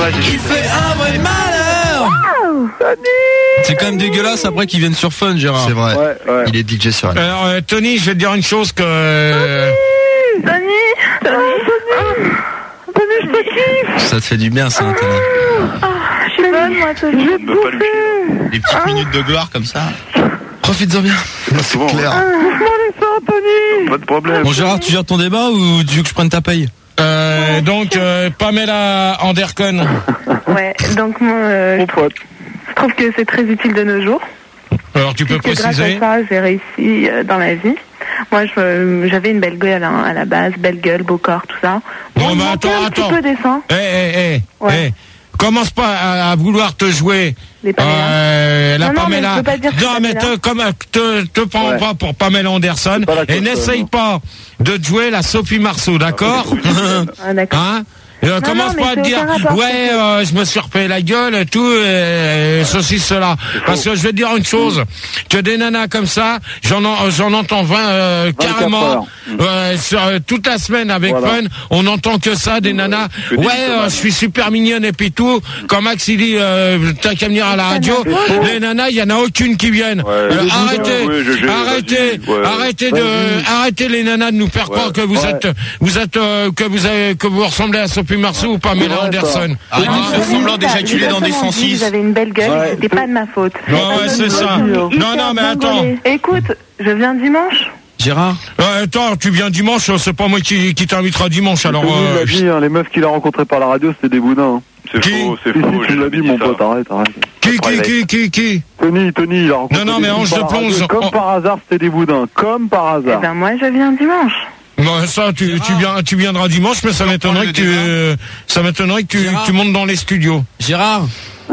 vrai, Il fait un vrai malheur. C'est quand même dégueulasse après qu'ils viennent sur Fun, Gérard. C'est vrai. Ouais. Il est DJ sur elle. Alors, Tony, je vais te dire une chose que... Tony, je te kiffe. Ça te fait du bien, ça, Tony. Je suis bonne, moi, Tony. Je vais te bouffer. Des petites minutes de gloire comme ça. Profites-en bien. C'est bon. Clair. Tony. Pas de problème. Bon, Gérard, tu gères ton débat ou tu veux que je prenne ta paye? Donc, Pamela Anderson. Ouais, donc moi, je trouve que c'est très utile de nos jours. Alors, tu peux Puisque préciser? grâce à ça, j'ai réussi dans la vie. Moi, j'avais une belle gueule à la base, belle gueule, beau corps, tout ça. Bon, bah, attends. Un petit peu des seins. Ouais. Commence pas à vouloir te jouer Les Pamela. la Non, Pamela. mais je peux pas dire que Non, mais te prends pas pour Pamela Anderson et n'essaye pas de te jouer la Sophie Marceau, d'accord? Ah, d'accord. Hein? Commence mais pas à te c'est dire aucun rapport, je me suis repayé la gueule et tout ceci cela, parce que je vais te dire une chose, que des nanas comme ça j'en entends 20 carrément toute la semaine avec Fun, on n'entend que ça, des nanas je suis super mignonne et puis tout, quand Max il dit t'as qu'à venir à la radio, les nanas il y en a aucune qui viennent. Arrêtez les nanas de nous faire croire que vous ressemblez à Sophie Marceau ou Pamela Anderson. Arrête de faire semblant d'éjaculer dans des 106. J'avais une belle gueule, c'était pas de ma faute. Ouais, c'est ça. Non, mais attends. Écoute, je viens dimanche. Gérard? Attends, tu viens dimanche, c'est pas moi qui t'invitera dimanche, alors... Il l'a dit, les meufs qu'il a rencontrées par la radio, c'était des boudins. C'est faux. Tu l'as dit, mon pote, arrête. Qui Tony, il a rencontré Non, mais Ange de Plonge... Comme par hasard, c'était des boudins. Comme par hasard. Eh ben, moi, je viens dimanche. Non, ça, tu viendras dimanche, mais ça m'étonnerait que tu montes dans les studios. Gérard?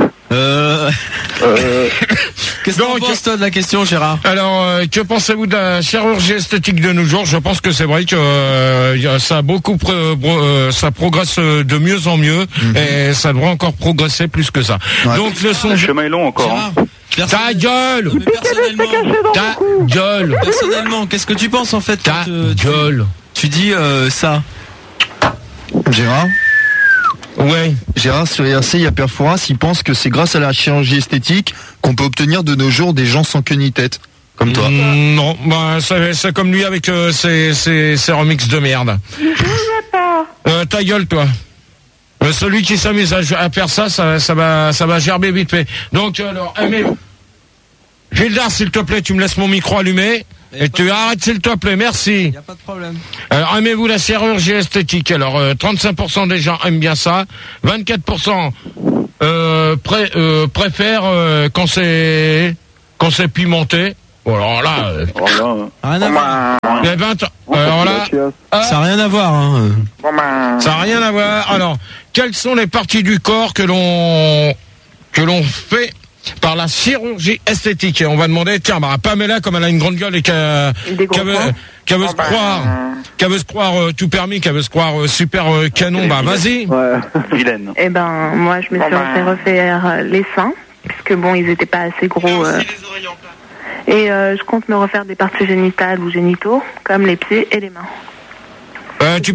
Qu'est-ce que tu penses, toi, de la question, Gérard? Alors, que pensez-vous de la chirurgie esthétique de nos jours? Je pense que c'est vrai que ça a beaucoup ça progresse de mieux en mieux, et ça devrait encore progresser plus que ça. Ouais. Donc le chemin est long encore. Ta gueule! Ta gueule! Personnellement, qu'est-ce que tu penses en fait? Ta gueule! Tu dis ça. Gérard? Ouais. Gérard, sur IRC, il y a Père Fouras, il pense que c'est grâce à la chirurgie esthétique qu'on peut obtenir de nos jours des gens sans queue ni tête. Comme toi. Non, c'est comme lui avec ses remixes de merde. Ta gueule, toi. Celui qui s'amuse à faire ça va gerber vite fait. Donc, alors, Gildar, s'il te plaît, tu me laisses mon micro allumé. Et tu arrêtes, s'il te plaît, merci. Y a pas de problème. Alors, aimez-vous la chirurgie esthétique? Alors, 35% des gens aiment bien ça. 24% préfèrent quand c'est pimenté. Bon, alors là... rien à voir. Les 20... Alors là... Ça n'a rien à voir, hein. Ça n'a rien à voir. Alors, quelles sont les parties du corps que l'on fait par la chirurgie esthétique? Et on va demander, tiens, Pamela, comme elle a une grande gueule et qu'elle veut se croire tout permis, qu'elle veut se croire super canon, vas-y. Ouais, vilaine. Eh ben, moi, je me suis fait refaire les seins, puisque bon, ils étaient pas assez gros. Et je compte me refaire des parties génitales ou génitaux, comme les pieds et les mains. Tu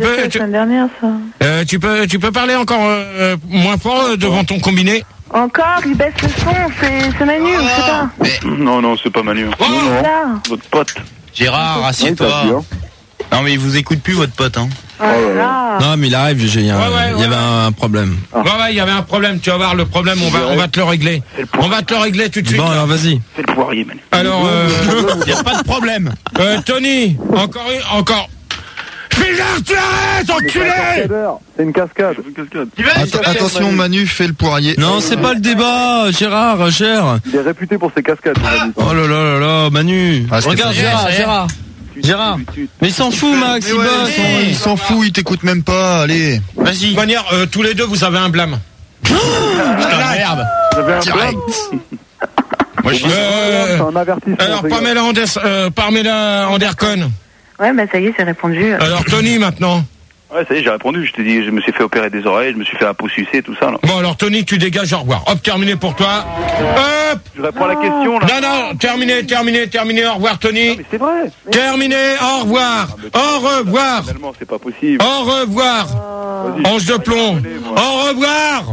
peux parler encore moins fort devant ton combiné? Encore, il baisse le son, c'est Manu, je sais pas. Non, c'est pas Manu. Non, votre pote. Gérard, assieds-toi. Non, mais il vous écoute plus, votre pote, hein. Non, mais il arrive, il y avait un problème. Ouais, il y avait un problème, tu vas voir le problème, on va te le régler. On va te le régler tout de suite. Bon, alors vas-y. C'est le poirier, Manu. Alors, il n'y a pas de problème. Tony, encore. Bizarre, tu arrêtes, enculé! C'est une cascade. Attention, Manu fait le poirier. Non, c'est pas le débat, Gérard, gère. Il est réputé pour ses cascades. Oh là, Manu. Regarde, Gérard. Mais il s'en fout, Max, il bosse. Il s'en fout, il t'écoute même pas, allez. Vas-y. De toute manière, tous les deux, vous avez un blâme. Putain, merde. Vous avez un blâme? Moi, je suis un avertissement. Alors, Pamela Anderson. Ouais, ça y est, c'est répondu. Alors, Tony, maintenant. Ouais, ça y est, j'ai répondu. Je t'ai dit, je me suis fait opérer des oreilles, je me suis fait un peau sucé, tout ça, là. Bon, alors, Tony, tu dégages, au revoir. Hop, terminé pour toi. Hop! Je réponds à la question, là. Non, terminé, au revoir, Tony. Non, mais c'est vrai. Terminé, au revoir. Au revoir. Finalement, c'est pas possible. Au revoir. Ange de plomb. Au revoir.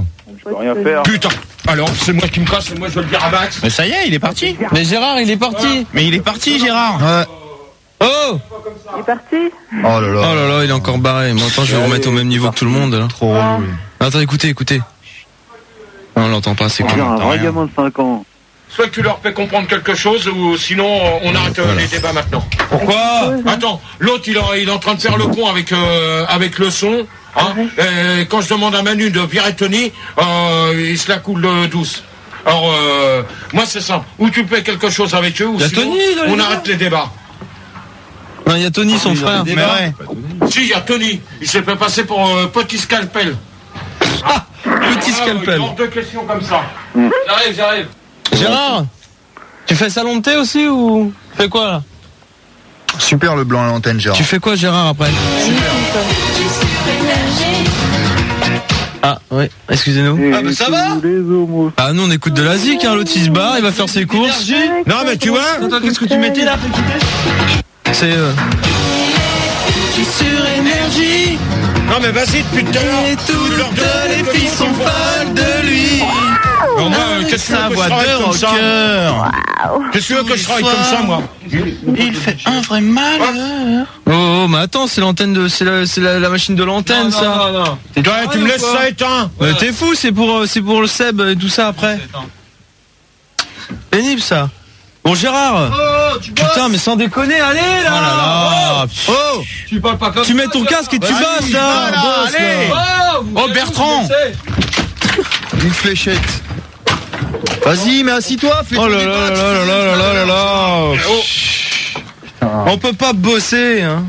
Je peux rien faire. Putain. Alors, c'est moi qui me casse, et moi je vais le dire à Max. Mais ça y est, il est parti. Mais Gérard, il est parti. Mais il est parti, Gérard. Ouais. Oh, Il est parti. Oh là là. Oh là là, il est encore barré. Moi, attends, je vais le remettre au même niveau que tout le monde. Là. Trop relou. Attends, écoutez. Non, on l'entend pas, c'est On cool. dirait on un entend vrai rien. gamin de 5 ans. Soit que tu leur fais comprendre quelque chose, ou sinon on arrête les débats maintenant. Pourquoi? Attends, l'autre il est en train de faire le con avec le son. Hein. Quand je demande à Manu de virer Tony, il se la coule douce. Alors moi c'est simple. Ou tu fais quelque chose avec eux, ou sinon Tony dans les on débats. arrête les débats. Non, il y a Tony, son frère. Mais ouais. Si, il y a Tony. Il s'est fait passer pour petit scalpel. Petit scalpel. Hors de questions comme ça. j'arrive. Gérard, tu fais salon de thé aussi ou tu fais quoi là? Super le blanc à l'antenne, Gérard. Tu fais quoi, Gérard, après? Ah, ouais, excusez-nous. Ah, bah ça va. Ah, nous, on écoute de la zik, hein. L'autre, il se barre, il va faire ses courses. Non mais tu vois. Attends, qu'est-ce que tu mettais là, C'est, sur énergie. Non mais vas-y depuis tout à l'heure. Et toutes les filles sont folles de lui. Alors, moi, qu'est-ce que tu veux que je travaille comme ça? Qu'est-ce que tu veux que je travaille comme ça, moi? Il fait un vrai malheur. Oh, mais attends, c'est l'antenne de, c'est la machine de l'antenne, ça. Non. Toi, tu me laisses ça éteint. T'es fou, c'est pour le Seb et tout ça après. Pénible, ça. Bon, Gérard. Oh, tu bosses. Putain, mais sans déconner, allez, là. Oh là là. Oh. Tu parles pas comme Tu mets ton casque et tu bosses, là. Bosse, allez. là. Oh, Bertrand. Une fléchette. Vas-y, mais assis-toi, fais Oh ton là débat, là tu là fais là des là là là là. On peut pas bosser, hein.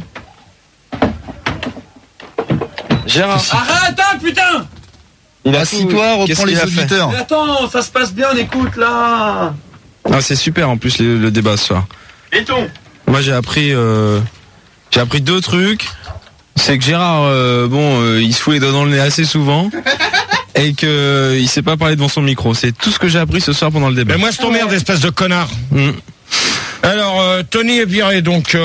Gérard. Arrête, putain. Assis-toi, reprends les auditeurs. Mais attends, ça se passe bien, on écoute là. Ah, c'est super en plus le débat ce soir. Et ton? Moi j'ai appris 2 trucs. C'est que Gérard, il se fout les doigts dans le nez assez souvent. Et que il sait pas parler devant son micro. C'est tout ce que j'ai appris ce soir pendant le débat. Mais moi je t'emmerde, espèce de connard. Alors Tony est viré, donc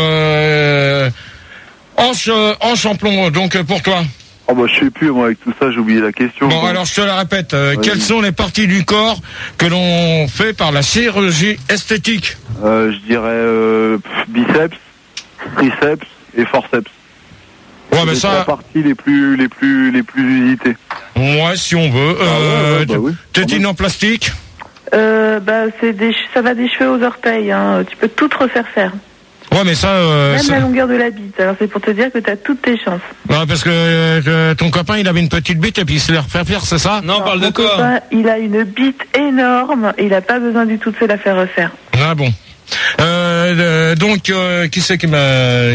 hanche en plomb, donc pour toi. Oh bah je sais plus, moi avec tout ça j'ai oublié la question. Bon alors je te la répète, quelles sont les parties du corps que l'on fait par la chirurgie esthétique? Je dirais biceps, triceps et forceps. Ouais mais C'est ça, la partie les plus usitées. ouais si on veut. Oui. Tétine en plastique? Ça va des cheveux aux orteils, hein. Tu peux tout te refaire faire. Ouais mais ça... Même la longueur de la bite. Alors c'est pour te dire que t'as toutes tes chances. Non parce que ton copain il avait une petite bite et puis il se l'a refait faire, c'est ça? Non, on parle de Mon quoi? copain, il a une bite énorme et il a pas besoin du tout de se la faire refaire. Ah bon. Donc qui c'est qui m'a...